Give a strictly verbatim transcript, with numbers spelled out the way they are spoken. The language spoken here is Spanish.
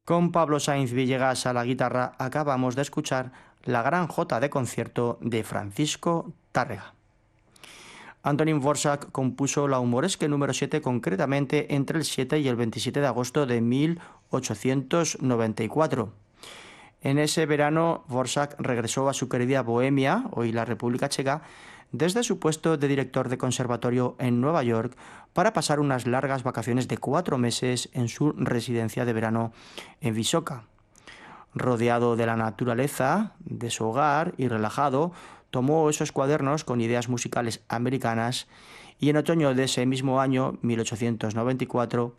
Con Pablo Sainz Villegas a la guitarra acabamos de escuchar la gran jota de concierto de Francisco Tárrega. Antonín Dvořák compuso la humoresque número siete concretamente entre el siete y el veintisiete de agosto de mil ochocientos noventa y cuatro. En ese verano, Dvořák regresó a su querida Bohemia, hoy la República Checa, desde su puesto de director de conservatorio en Nueva York para pasar unas largas vacaciones de cuatro meses en su residencia de verano en Vysoká. Rodeado de la naturaleza, de su hogar y relajado, tomó esos cuadernos con ideas musicales americanas y en otoño de ese mismo año, mil ochocientos noventa y cuatro,